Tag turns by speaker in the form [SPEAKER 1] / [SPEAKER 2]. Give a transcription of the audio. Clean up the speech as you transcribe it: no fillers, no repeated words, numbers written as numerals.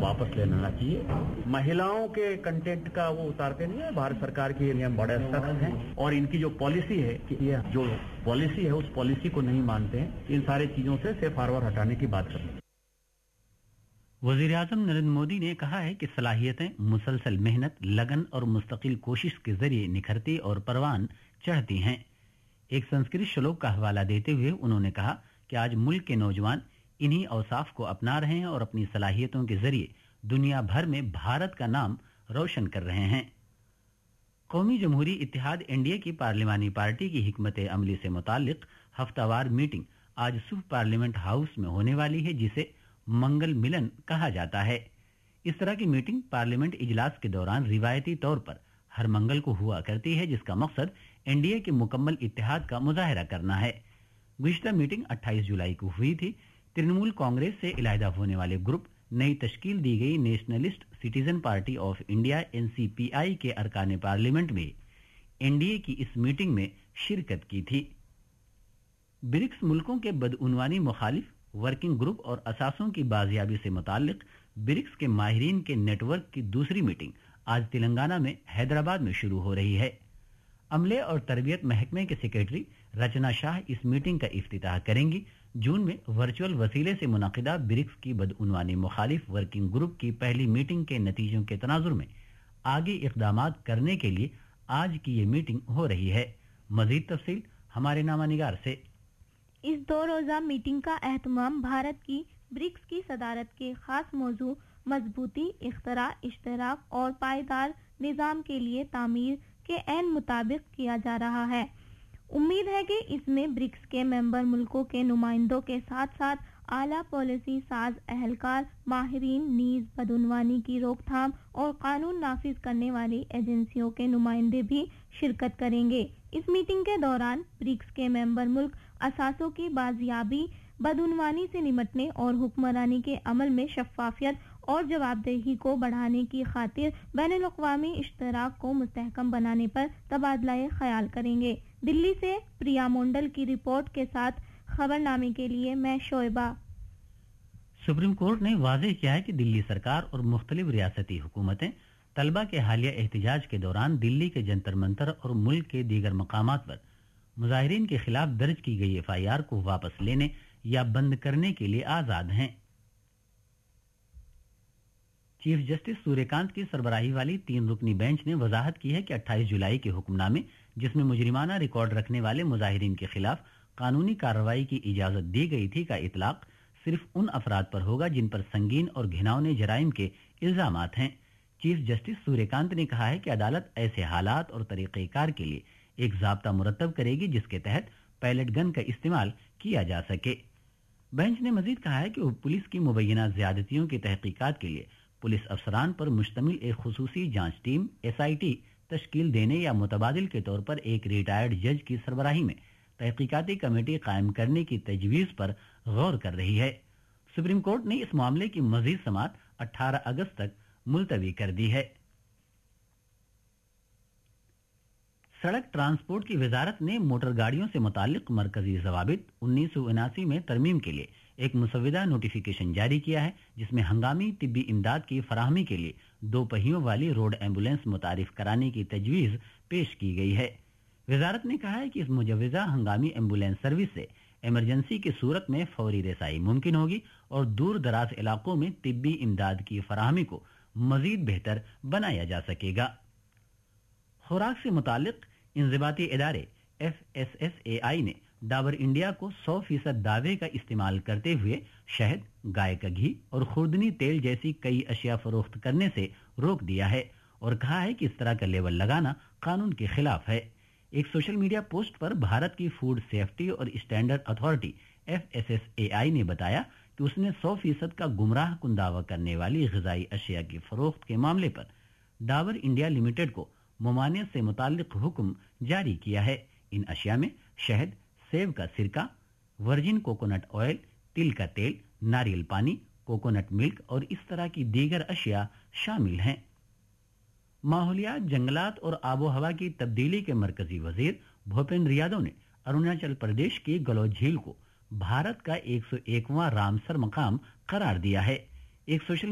[SPEAKER 1] वापस ले लेना चाहिए। महिलाओं के कंटेंट का वो उतारते नहीं है, भारत सरकार के नियम बड़े सख्त हैं और इनकी जो पॉलिसी है कि ये जो पॉलिसी है उस पॉलिसी को नहीं मानते हैं। इन सारी चीजों से सेफ हार्बर हटाने की बात करते हैं।
[SPEAKER 2] वज़ीर-ए-आज़म नरेंद्र मोदी ने कहा है कि सलाहियतें मुसलसल मेहनत, लगन और मुस्तकिल कोशिश के जरिए निखरती और परवान चढ़ती हैं। एक संस्कृत श्लोक का हवाला देते हुए उन्होंने कहा कि आज मुल्क के नौजवान इन्हीं औसाफ को अपना रहे हैं और अपनी सलाहियतों के जरिए दुनिया भर में भारत का नाम रोशन कर रहे हैं। कौमी जमहूरी इत्तेहाद एनडीए की पार्लिमानी पार्टी की हिकमत अमली से मुताल्लिक हफ्तावार मीटिंग आज सुबह पार्लियामेंट हाउस में होने वाली है, जिसे मंगल मिलन कहा जाता है। इस तरह की मीटिंग पार्लियामेंट इजलास के दौरान रिवायती तौर पर हर मंगल को हुआ करती है, जिसका मकसद एनडीए के मुकम्मल इत्तेहाद का मुजाहरा करना है। गुज़िश्ता मीटिंग 28 जुलाई को हुई थी। तृणमूल कांग्रेस से इलाहिदा होने वाले ग्रुप, नई तश्कील दी गई nationalist citizen party of India NCPI के अरकान पार्लियामेंट में एनडीए की इस मीटिंग में शिरकत की थी। ब्रिक्स मुल्कों के बदउनवानी मुखालिफ वर्किंग ग्रुप और असासों की बाजियाबी से मुताल्लिक ब्रिक्स के माहिरीन के नेटवर्क की दूसरी मीटिंग आज तेलंगाना में हैदराबाद में शुरू हो रही है। अमले और तरबियत महकमे के सेक्रेटरी रचना शाह इस मीटिंग का इफ्तिताह करेंगी। जून में वर्चुअल वसीले से मुनाकिदा ब्रिक्स की बदउनवानी मुखालिफ वर्किंग ग्रुप की पहली मीटिंग के नतीजों के तनाजुर में आगे इक़दामात करने के लिए आज की ये मीटिंग हो रही है। मजीद तफसील हमारे नामा निगार से।
[SPEAKER 3] इस 2 रोज़ा मीटिंग का एहतमाम भारत की ब्रिक्स की सदारत के खास मौजू मजबूती, इख्तरा, इश्तराक और पायदार निज़ाम के लिए तामीर के ऐन मुताबिक किया जा रहा है। उम्मीद है कि इसमें ब्रिक्स के मेंबर मुल्कों के नुमाइंदों के साथ साथ आला पॉलिसी साज अहलकार, माहिरीन, नीज बदउनवानी की रोकथाम और कानून नाफिज करने वाली एजेंसियों के नुमाइंदे भी शिरकत करेंगे। इस मीटिंग के दौरान ब्रिक्स के मेंबर मुल्क असासों की बाजियाबी, बदउनवानी से निमटने और हुक्मरानी के अमल में शफाफियत और जवाबदेही को बढ़ाने की खातिर बैनुल-अक़वामी इश्तराक को मुस्तहकम बनाने पर तबादला ख्याल करेंगे। दिल्ली से प्रिया मोंडल की रिपोर्ट के साथ खबरनामे के लिए मैं शोएबा।
[SPEAKER 2] सुप्रीम कोर्ट ने वाज़ेह किया है कि दिल्ली सरकार और मुख्तलिफ रियासती हुकूमतें तलबा के हालिया एहतजाज के दौरान दिल्ली के जंतर मंतर और मुल्क के दीगर मकामात पर मुजाहिरीन के खिलाफ दर्ज की गई एफआईआर को वापस लेने या बंद करने के लिए आजाद हैं। चीफ जस्टिस सूर्यकांत की सरबराही वाली 3 रुकनी बेंच ने वजाहत की है कि 28 जुलाई के हुक्मनामे, जिसमें मुजरिमाना रिकॉर्ड रखने वाले मुजाहिरीन के खिलाफ कानूनी कार्रवाई की इजाजत दी गई थी, का इतलाक सिर्फ उन अफराद पर होगा जिन पर संगीन और घिनौने जराइम के इल्जामात हैं। चीफ जस्टिस सूर्यकांत ने कहा है कि अदालत ऐसे हालात और तरीक़ेकार के लिए एक ज़ाब्ता मुरत्तब करेगी जिसके तहत पैलेट गन का इस्तेमाल किया जा सके। बेंच ने मजीद कहा है कि पुलिस की मुबैना ज़्यादतियों की तहकीकात के लिए पुलिस अफसरान पर मुश्तमिल एक खुसूसी जांच टीम एसआईटी तश्कील देने या मुतबादिल के तौर पर एक रिटायर्ड जज की सरबराही में तहकीकाती कमेटी कायम करने की तजवीज़ पर गौर कर रही है। सुप्रीम कोर्ट ने इस मामले की मजीद समाअत 18 अगस्त तक मुलतवी कर दी है। सड़क ट्रांसपोर्ट की वजारत ने मोटर गाड़ियों से मुतालिक मरकजी ज़वाबित 1979 में तरमीम के लिए एक मुसविदा नोटिफिकेशन जारी किया है, जिसमें हंगामी तिब्बी इमदाद की फराहमी के लिए 2 पहियों वाली रोड एम्बुलेंस मुतारिफ कराने की तजवीज़ पेश की गई है। वजारत ने कहा है कि इस मुजवज़ा हंगामी एम्बुलेंस सर्विस से इमरजेंसी की सूरत में फौरी रसाई मुमकिन होगी और दूर दराज इलाकों में तिब्बी इमदाद की फराहमी को मजीद बेहतर बनाया जा सकेगा। खुराक से मुतालिक इंज़िबाती इदारे FSSAI ने डाबर इंडिया को 100% दावे का इस्तेमाल करते हुए शहद, गाय का घी और खुर्दनी तेल जैसी कई अशिया फरोख्त करने से रोक दिया है और कहा है कि इस तरह का लेबल लगाना कानून के खिलाफ है। एक सोशल मीडिया पोस्ट पर भारत की फूड सेफ्टी और स्टैंडर्ड अथॉरिटी FSSAI ने बताया कि उसने 100% का गुमराह कुन दावा करने वाली ग़िज़ाई अशिया की फरोख्त के मामले पर डाबर इंडिया लिमिटेड को ममानियत से मुताल्लिक हुक्म जारी किया है। इन अशिया में शहद, सेब का सिरका, वर्जिन कोकोनट ऑयल, तिल का तेल, नारियल पानी, कोकोनट मिल्क और इस तरह की दीगर अशिया शामिल हैं। माहौलियात, जंगलात और आबो हवा की तब्दीली के मरकजी वजीर भूपेंद्र यादव ने अरुणाचल प्रदेश की गलौज झील को भारत का 101वां रामसर मकाम करार दिया है। एक सोशल